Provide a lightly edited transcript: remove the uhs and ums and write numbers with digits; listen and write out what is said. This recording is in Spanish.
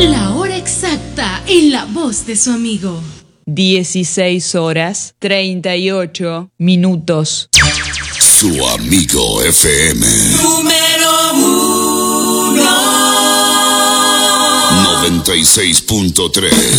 La hora exacta en la voz de su amigo. 16:38. Su amigo FM. Número 1. 96.3.